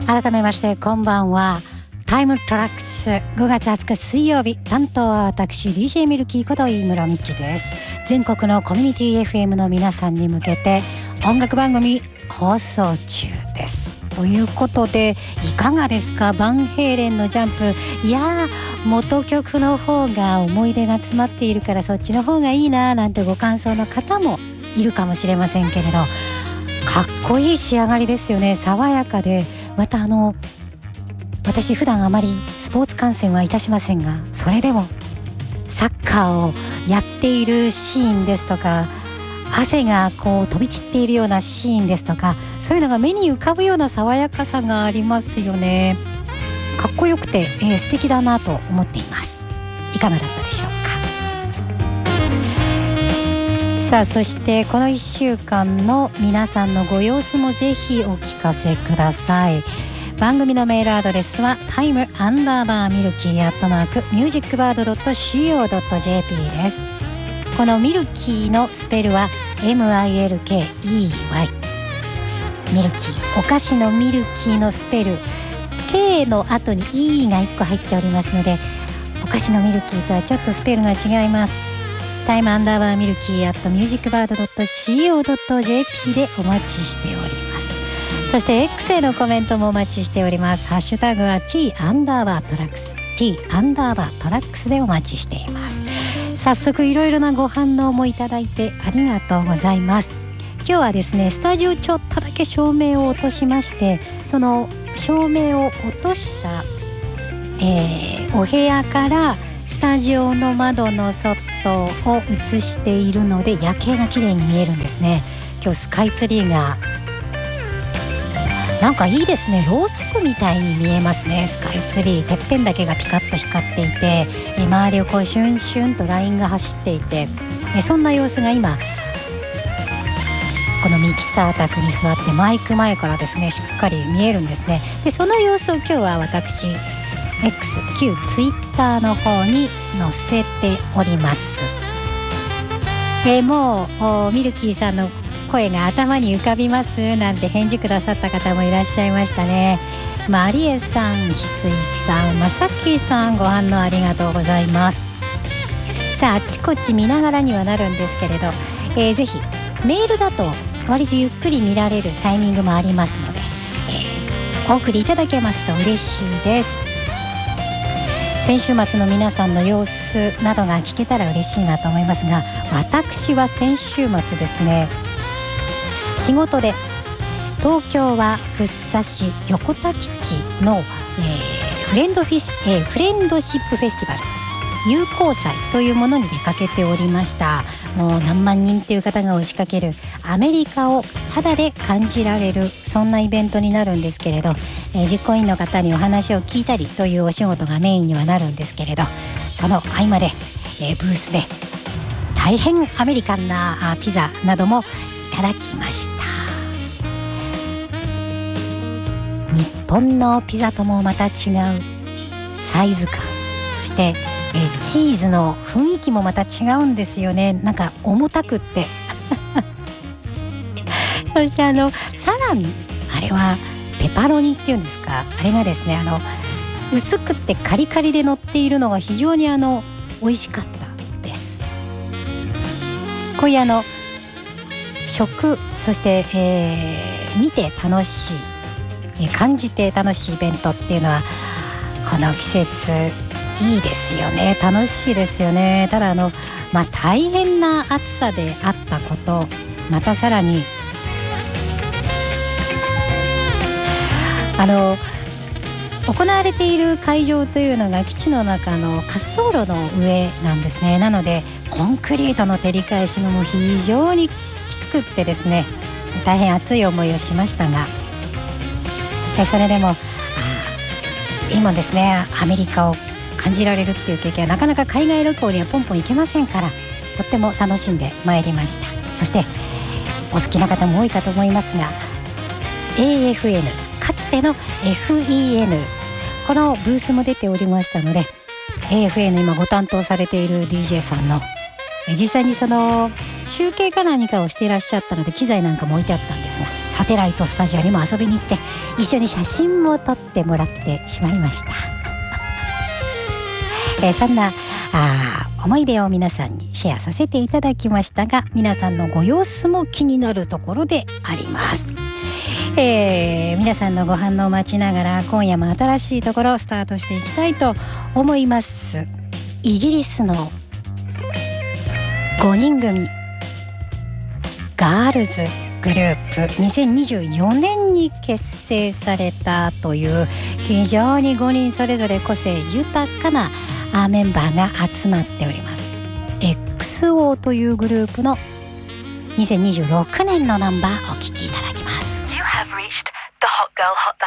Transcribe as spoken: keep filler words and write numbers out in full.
改めましてこんばんは。タイムトラックスごがつはつか水曜日、担当は私 ディージェー ミルキーこと飯村美希です。全国のコミュニティ エフエム の皆さんに向けて音楽番組放送中です。ということでいかがですか？バンヘイレンのジャンプ、いやー元曲の方が思い出が詰まっているからそっちの方がいいななんてご感想の方もいるかもしれませんけれど、かっこいい仕上がりですよね。爽やかで、またあの私普段あまりスポーツ観戦はいたしませんが、それでもサッカーをやっているシーンですとか、汗がこう飛び散っているようなシーンですとか、そういうのが目に浮かぶような爽やかさがありますよね。かっこよくて、えー、素敵だなと思っています。いかがだったでしょうか。さあ、そしてこのいっしゅうかんの皆さんのご様子もぜひお聞かせください。番組のメールアドレスは タイム アンダーバーミルキー アットマーク ミュージックバード ドット シーオー ドット ジェーピー です。このミルキーのスペルは エムアイエルケーイーワイ、 ミルキー、お菓子のミルキーのスペル K の後に E がいっこ入っておりますので、お菓子のミルキーとはちょっとスペルが違います。タイムアンダーバーミルキー アット ミュージックバード ドット シーオー ドット ジェーピー でお待ちしております。そして X へのコメントもお待ちしております。ハッシュタグは T アンダーバートラックス T アンダーバートラックスでお待ちしています。早速いろいろなご反応もいただいてありがとうございます。今日はですね、スタジオちょっとだけ照明を落としまして、その照明を落とした、えー、お部屋からスタジオの窓の外を映しているので夜景が綺麗に見えるんですね。今日スカイツリーがなんかいいですね。ろうそくみたいに見えますね。スカイツリーてっぺんだけがピカッと光っていて、え周りをこうシュンシュンとラインが走っていて、えそんな様子が今このミキサー宅に座ってマイク前からですねしっかり見えるんですね。でその様子を今日は私 X 旧 Twitter の方に載せております。えー、もうミルキーさんの声が頭に浮かびますなんて返事くださった方もいらっしゃいましたね。マリエさん、翡翠さん、まさきさん、ご反応ありがとうございます。さあ、あっちこっち見ながらにはなるんですけれど、えー、ぜひメールだと割とゆっくり見られるタイミングもありますので、えー、お送りいただけますと嬉しいです。先週末の皆さんの様子などが聞けたら嬉しいなと思いますが、私は先週末ですね、仕事で東京は福生市横田基地の、えー、フレンドフィス、えー、フレンドシップフェスティバル友好祭というものに出かけておりました。もう何万人っていう方が押しかけるアメリカを肌で感じられる、そんなイベントになるんですけれど、えー、実行委員の方にお話を聞いたりというお仕事がメインにはなるんですけれど、その合間で、えー、ブースで大変アメリカンなピザなどもいただきました。日本のピザともまた違うサイズ感、そしてえチーズの雰囲気もまた違うんですよね。なんか重たくってそしてあのサラミ、あれはペパロニっていうんですか、あれがですね、あの薄くってカリカリで乗っているのが非常にあの美味しかったです。こういうあの食、そして、えー、見て楽しい、感じて楽しいイベントっていうのはこの季節いいですよね。楽しいですよね。ただあの、まあ、大変な暑さであったこと、またさらにあの行われている会場というのが基地の中の滑走路の上なんですね。なのでコンクリートの照り返しがもう非常にきつくってですね、大変熱い思いをしましたが、それでも今ですね、アメリカを感じられるっていう経験はなかなか海外旅行にはポンポン行けませんから、とっても楽しんでまいりました。そしてお好きな方も多いかと思いますが、 エーエフエヌ、 かつての エフイーエヌ、 このブースも出ておりましたので、 エーエフエヌ 今ご担当されている ディージェー さんの実際にその中継か何かをしていらっしゃったので機材なんかも置いてあったんですが、撮テライトスタジオにも遊びに行って一緒に写真も撮ってもらってしまいました。えー、そんなあ思い出を皆さんにシェアさせていただきましたが、皆さんのご様子も気になるところであります。えー、皆さんのご反応を待ちながら今夜も新しいところをスタートしていきたいと思います。イギリスのごにん組ガールズグループ、にせんにじゅうよねんに結成されたという非常にごにんそれぞれ個性豊かなメンバーが集まっております。 エックスオー というグループのにせんにじゅうろくねんのナンバーお聴きいただきます。 You have reached the Hot Girl Hotline.